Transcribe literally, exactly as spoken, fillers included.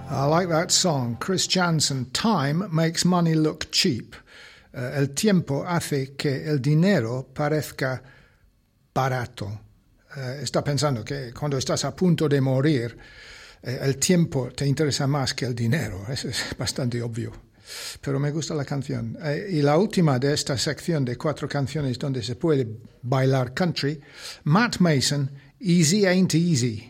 I like that song. Chris Janson, Time Makes Money Look Cheap. Uh, el tiempo hace que el dinero parezca barato. Uh, está pensando que cuando estás a punto de morir, uh, el tiempo te interesa más que el dinero. Eso es bastante obvio. Pero me gusta la canción. Uh, y la última de esta sección de cuatro canciones donde se puede bailar country, Matt Mason, Easy Ain't Easy.